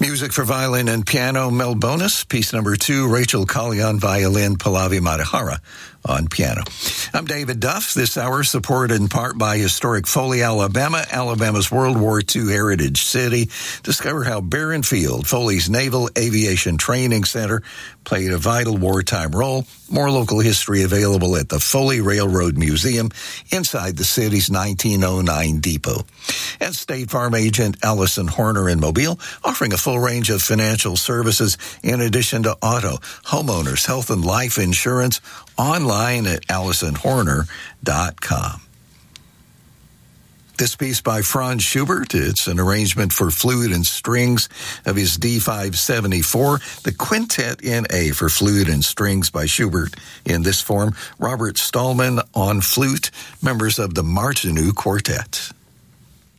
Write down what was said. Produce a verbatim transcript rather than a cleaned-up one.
Music for violin and piano, Mel Bonus. Piece number two, Rachel Colley on violin, Pallavi Madhara on piano. I'm David Duff. This hour supported in part by historic Foley, Alabama, Alabama's World War Two heritage city. Discover how Barron Field, Foley's Naval Aviation Training Center, played a vital wartime role. More local history available at the Foley Railroad Museum inside the city's nineteen oh nine depot. And State Farm agent Allison Horner in Mobile, offering a full range of financial services in addition to auto, homeowners, health, and life insurance online at allison horner dot com. This piece by Franz Schubert, it's an arrangement for flute and strings of his D five seventy-four, the Quintet in A for flute and strings by Schubert in this form. Robert Stallman on flute, members of the Martineau Quartet.